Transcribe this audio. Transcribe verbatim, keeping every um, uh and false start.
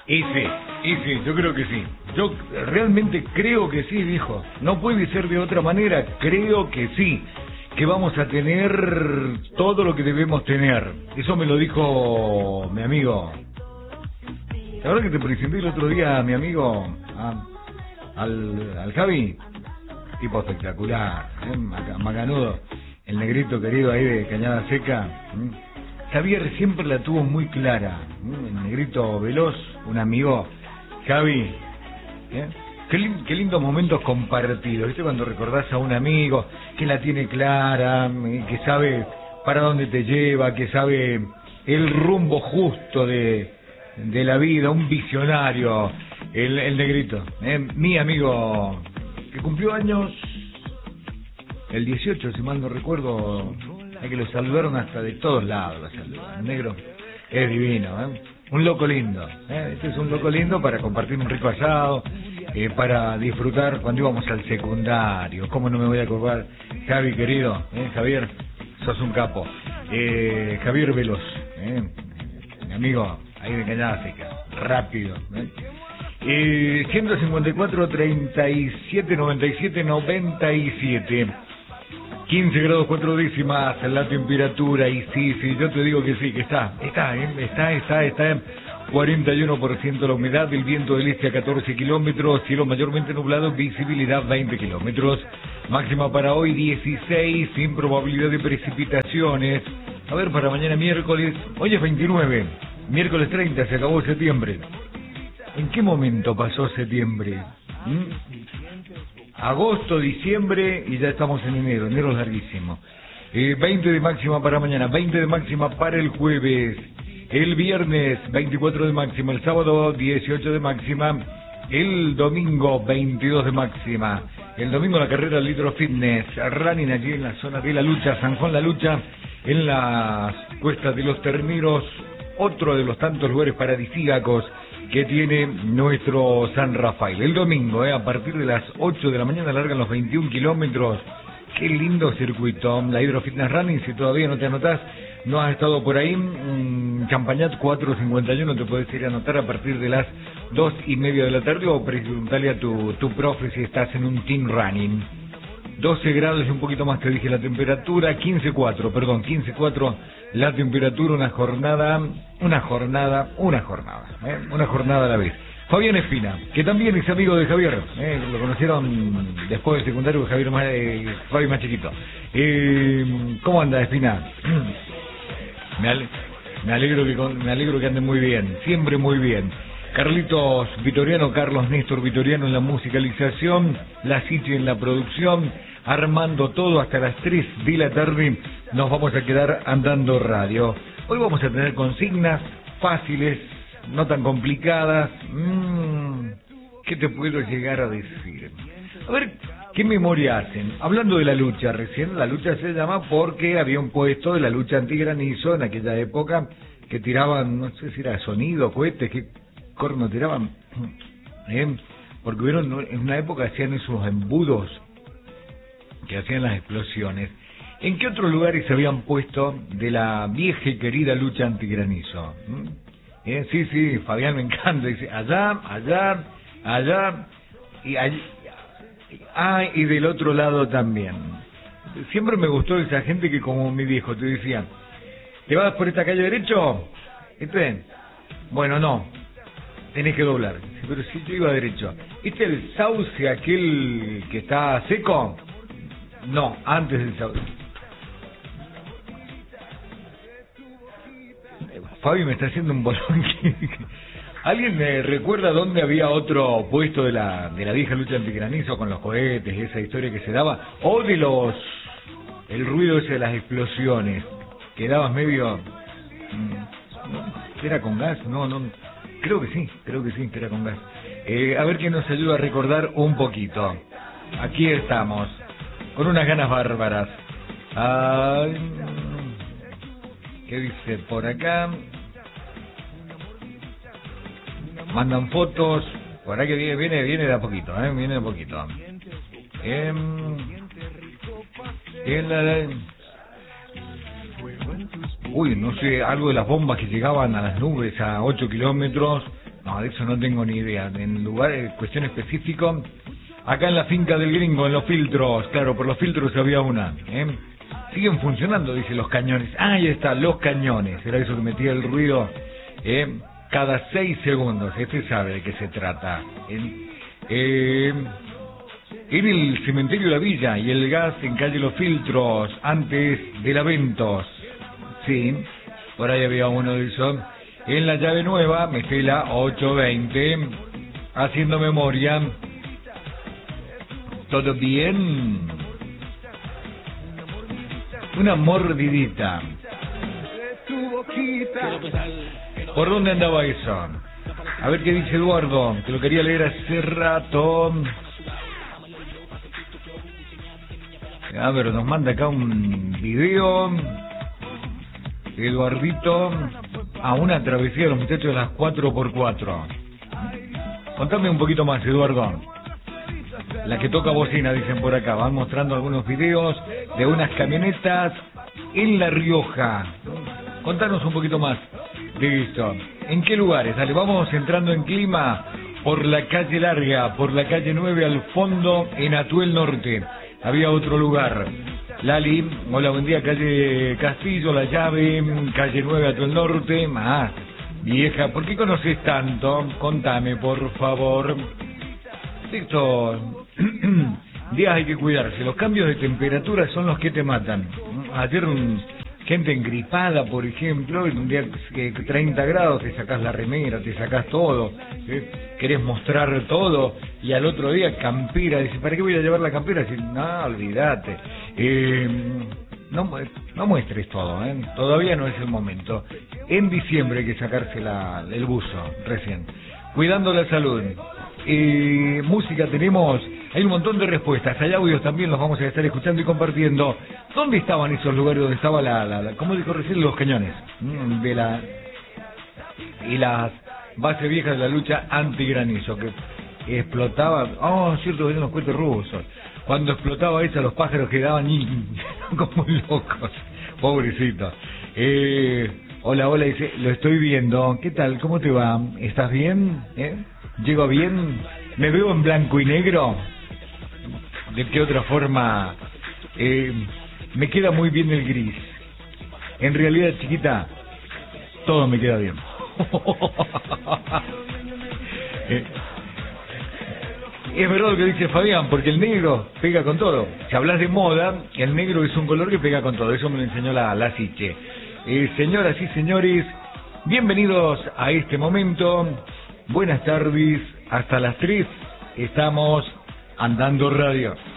Y sí, y sí, yo creo que sí. Yo realmente creo que sí, dijo. No puede ser de otra manera, creo que sí. Que vamos a tener todo lo que debemos tener. Eso me lo dijo mi amigo. La verdad que te presenté el otro día a mi amigo, a, al, al Javi. Tipo espectacular, ¿eh? Macanudo. El negrito querido ahí de Cañada Seca. ¿eh? Javier siempre la tuvo muy clara. ¿eh? El negrito veloz, un amigo. Javi, ¿eh? Qué, lin, qué lindos momentos compartidos, ¿viste? Cuando recordás a un amigo que la tiene clara, que sabe para dónde te lleva, que sabe el rumbo justo de, de la vida, un visionario, el, el negrito, ¿eh? Mi amigo que cumplió años el dieciocho, si mal no recuerdo, hay que lo saludaron hasta de todos lados, lo saludaron. El negro es divino, ¿eh? Un loco lindo, ¿eh? Este es un loco lindo para compartir un rico asado, eh, para disfrutar cuando íbamos al secundario. ¿Cómo no me voy a acordar? Javi, querido, ¿eh? Javier, sos un capo. Eh, Javier Veloz, ¿eh? Mi amigo ahí de Cañada Seca, rápido, ¿eh? Eh, ciento cincuenta y cuatro, treinta y siete, noventa y siete, noventa y siete. quince grados cuatro décimas la temperatura, y sí, sí, yo te digo que sí, que está, está, ¿eh? está, está, está, cuarenta y uno por ciento la humedad, el viento del este a catorce kilómetros, cielo mayormente nublado, visibilidad veinte kilómetros, máxima para hoy dieciséis, sin probabilidad de precipitaciones. A ver, para mañana miércoles, hoy es veintinueve, miércoles treinta, se acabó septiembre. ¿En qué momento pasó septiembre? ¿Mm? Agosto, diciembre y ya estamos en enero, enero es larguísimo. Eh, veinte de máxima para mañana, veinte de máxima para el jueves, el viernes veinticuatro de máxima, el sábado dieciocho de máxima, el domingo veintidós de máxima. El domingo la carrera Litro Fitness, running allí en la zona de La Lucha, San Juan La Lucha, en las cuestas de los Terneros, otro de los tantos lugares paradisíacos que tiene nuestro San Rafael. El domingo, eh, a partir de las ocho de la mañana, largan los veintiún kilómetros. Qué lindo circuito, la Hydro Fitness Running. Si todavía no te anotás, no has estado por ahí, mmm, Champañat cuatrocientos cincuenta y uno, te podés ir a anotar a partir de las dos y media de la tarde, o preguntarle a tu, tu profe si estás en un team running. doce grados y un poquito más te dije la temperatura, quince cuatro, perdón, quince cuatro la temperatura, una jornada, una jornada, una jornada, ¿eh? una jornada a la vez. Fabián Espina, que también es amigo de Javier, ¿eh? Lo conocieron después del secundario, Javier más, eh, Fabi más chiquito. Eh, ¿Cómo anda, Espina? me, ale, me alegro que me alegro que ande muy bien, siempre muy bien. Carlitos Vitoriano, Carlos Néstor Vitoriano en la musicalización, la Sichi en la producción, armando todo hasta las tres de la tarde. Nos vamos a quedar andando radio. Hoy vamos a tener consignas fáciles, no tan complicadas. Mm, ¿Qué te puedo llegar a decir? A ver, ¿qué memoria hacen? Hablando de la lucha, recién la lucha se llama porque había un puesto de la lucha antigranizo en aquella época que tiraban, no sé si era sonido, cohetes, que corno tiraban, ¿eh? Porque hubieron, en una época hacían esos embudos que hacían las explosiones. ¿En qué otros lugares se habían puesto de la vieja y querida lucha antigranizo? ¿Eh? Sí, sí, Fabián me encanta, dice, allá, allá, allá, y allí, ah, y del otro lado también. Siempre me gustó esa gente que, como mi viejo te decía, ¿te vas por esta calle derecho? ¿Este? Bueno, no, tenés que doblar. Pero si yo iba derecho. ¿Este es el sauce aquel que está seco? No, antes del sauce. Fabi me está haciendo un bolón. ¿Alguien me recuerda dónde había otro puesto de la de la vieja lucha antigranizo con los cohetes, esa historia que se daba? O de los... el ruido ese de las explosiones. Quedabas medio... ¿Era con gas? No, no... Creo que sí, creo que sí, que era con gas. Eh, a ver quién nos ayuda a recordar un poquito. Aquí estamos, con unas ganas bárbaras. Ay, ¿qué dice por acá? Mandan fotos. Por acá viene, viene, viene de a poquito, ¿eh? Viene de a poquito. Eh, en la... Uy, no sé, algo de las bombas que llegaban a las nubes a ocho kilómetros. No, de eso no tengo ni idea. En lugar, en cuestión específico, acá en la finca del gringo, en los filtros, claro, por los filtros había una, ¿eh? Siguen funcionando, dice los cañones. Ah, ahí está, los cañones. Era eso que metía el ruido, ¿eh? Cada seis segundos. Este sabe de qué se trata. En, eh, en el cementerio de la villa y el gas en calle Los Filtros, antes de la Ventos. Sí, por ahí había uno de esos. En la llave nueva, Mestela ocho veinte, haciendo memoria. ¿Todo bien? Una mordidita. ¿Por dónde andaba eso? A ver qué dice Eduardo, que lo quería leer hace rato. A ver, nos manda acá un video. Eduardito, a una travesía de los muchachos de las cuatro por cuatro. Contame un poquito más, Eduardo. La que toca bocina, dicen por acá. Van mostrando algunos videos de unas camionetas en La Rioja. Contanos un poquito más de esto. ¿En qué lugares? Dale, vamos entrando en clima por la calle Larga, por la calle nueve al fondo, en Atuel Norte. Había otro lugar. Lali, hola, buen día, calle Castillo, La Llave, calle nueve Atuel Norte. Ah, vieja, ¿por qué conoces tanto? Contame, por favor. Estos días hay que cuidarse. Los cambios de temperatura son los que te matan. Ayer un, gente engripada, por ejemplo, en un día que treinta grados, te sacás la remera, te sacás todo, ¿eh? Querés mostrar todo, y al otro día campera, dice, ¿para qué voy a llevar la campera? Dice, no, olvídate. Eh, no, no muestres todo, ¿eh? Todavía no es el momento. En diciembre hay que sacarse la, el buzo, recién. Cuidando la salud. Eh, música tenemos, hay un montón de respuestas, hay audios también, los vamos a estar escuchando y compartiendo. ¿Dónde estaban esos lugares donde estaba la, la, la cómo dijo recién, los cañones de la y las bases viejas de la lucha antigranizo que explotaba? Oh, cierto, venían los cohetes rusos. Cuando explotaba eso, los pájaros quedaban como locos, pobrecitos. Eh, hola, hola, dice, lo estoy viendo. ¿Qué tal? ¿Cómo te va? ¿Estás bien? ¿Eh? ¿Llego bien? ¿Me veo en blanco y negro? ¿De qué otra forma? Eh, me queda muy bien el gris. En realidad, chiquita, todo me queda bien. eh, es verdad lo que dice Fabián, porque el negro pega con todo. Si hablas de moda, el negro es un color que pega con todo. Eso me lo enseñó la, la Siche. Eh, señoras y señores, bienvenidos a este momento. Buenas tardes, hasta las tres estamos andando radio.